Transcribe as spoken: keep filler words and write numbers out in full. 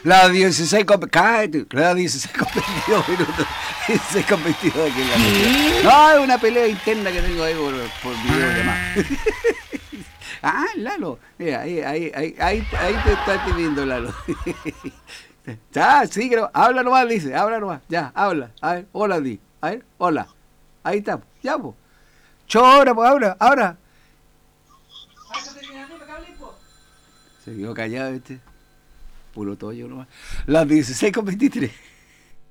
Las dieciséis con... Cállate, las dieciséis con veintidós minutos. dieciséis con veintidós aquí en la pelea. No, es una pelea interna que tengo ahí por, por videollamada. Ah, Lalo. Mira, ahí, ahí, ahí, ahí, ahí te estás viendo, Lalo. Ya, sí, creo. Habla nomás, dice. Habla nomás. Ya, habla. A ver, hola, di. A ver, hola. Ahí está. Ya, pues. Chora, pues, ahora, ahora. Se quedó callado, este. Puro tollo nomás. Las dieciséis con veintitrés.